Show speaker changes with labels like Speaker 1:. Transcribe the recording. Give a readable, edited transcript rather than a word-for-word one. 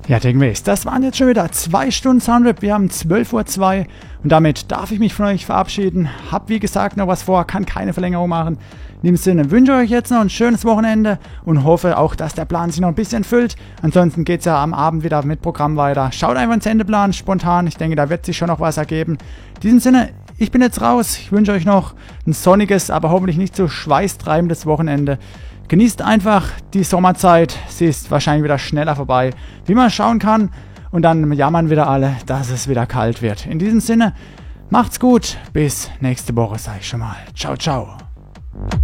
Speaker 1: Ja, Takeaways, das waren jetzt schon wieder 2 Stunden Soundrap. Wir haben 12:02 Uhr und damit darf ich mich von euch verabschieden. Hab wie gesagt noch was vor, kann keine Verlängerung machen. In dem Sinne wünsche ich euch jetzt noch ein schönes Wochenende und hoffe auch, dass der Plan sich noch ein bisschen füllt. Ansonsten geht es ja am Abend wieder mit Programm weiter. Schaut einfach ins Sendeplan spontan, ich denke, da wird sich schon noch was ergeben. In diesem Sinne, ich bin jetzt raus. Ich wünsche euch noch ein sonniges, aber hoffentlich nicht so schweißtreibendes Wochenende. Genießt einfach die Sommerzeit, sie ist wahrscheinlich wieder schneller vorbei, wie man schauen kann. Und dann jammern wieder alle, dass es wieder kalt wird. In diesem Sinne, macht's gut, bis nächste Woche, sag ich schon mal. Ciao, ciao.